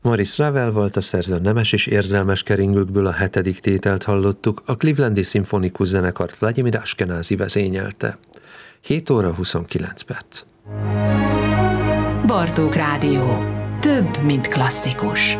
Maurice Ravel volt a szerző, nemes és érzelmes keringőkből a 7. tételt hallottuk, a Clevelandi Szimfonikus Zenekart Vladimir Ashkenazi vezényelte. 7 óra 29 perc. Bartók Rádió. Több, mint klasszikus.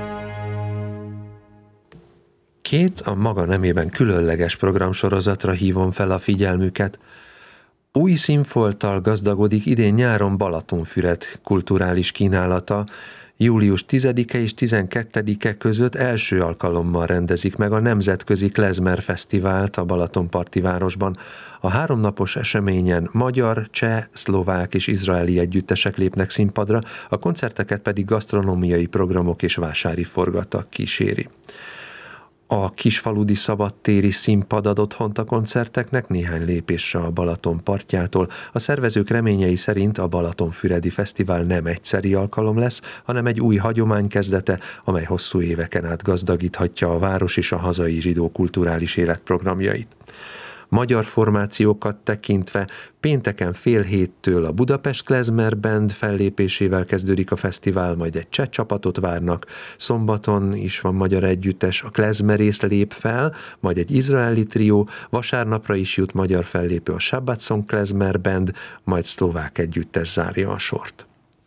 Két a maga nemében különleges programsorozatra hívom fel a figyelmüket. Új színfolttal gazdagodik idén nyáron Balatonfüred kulturális kínálata. Július 10-e és 12-e között első alkalommal rendezik meg a Nemzetközi Klezmer Fesztivált a Balatonparti városban. A 3 napos eseményen magyar, cseh, szlovák és izraeli együttesek lépnek színpadra, a koncerteket pedig gasztronómiai programok és vásári forgatak kíséri. A kisfaludi szabadtéri színpad ad otthont a koncerteknek néhány lépésre a Balaton partjától. A szervezők reményei szerint a Balatonfüredi Fesztivál nem egyszeri alkalom lesz, hanem egy új hagyomány kezdete, amely hosszú éveken át gazdagíthatja a város és a hazai zsidó kulturális élet programjait. Magyar formációkat tekintve pénteken 6:30 a Budapest Klezmer Band fellépésével kezdődik a fesztivál, majd egy cseh csapatot várnak, szombaton is van magyar együttes, a klezmerész lép fel, majd egy izraeli trió, vasárnapra is jut magyar fellépő, a Shabbat Song Klezmer Band, majd szlovák együttes zárja a sort.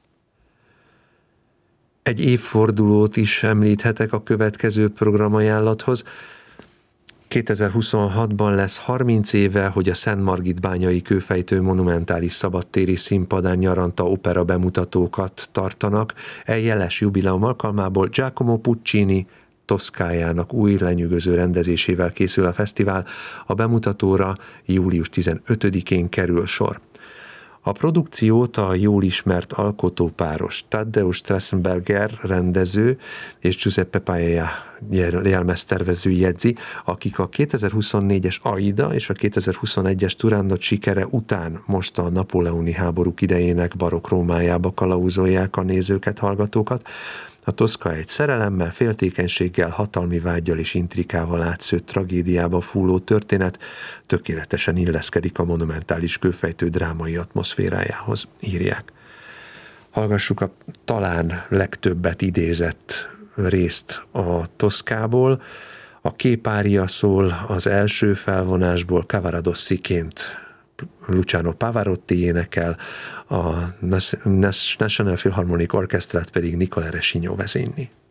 Egy évfordulót is említhetek a következő programajánlathoz. 2026-ban lesz 30 éve, hogy a Szentmargitbányai Kőfejtő Monumentális Szabadtéri Színpadán nyaranta opera bemutatókat tartanak. Jeles jubileum alkalmából Giacomo Puccini Toszkájának új lenyűgöző rendezésével készül a fesztivál. A bemutatóra július 15-én kerül sor. A produkciót a jól ismert alkotópáros Tadeusz Strassenberger rendező és Giuseppe Paella jelmeztervező jegyzi, akik a 2024-es Aida és a 2021-es Turandot sikere után most a napóleoni háborúk idejének barokk Rómájába kalauzolják a nézőket, hallgatókat. A Toszka egy szerelemmel, féltékenységgel, hatalmi vággyal és intrikával átszőtt tragédiába fúló történet tökéletesen illeszkedik a monumentális kőfejtő drámai atmoszférájához, írják. Hallgassuk a talán legtöbbet idézett részt a Toszkából. A képária szól az első felvonásból, Cavaradossi-ként Luciano Pavarotti énekel, a National Philharmonic Orchestrát pedig Nicola Rescinó vezényli.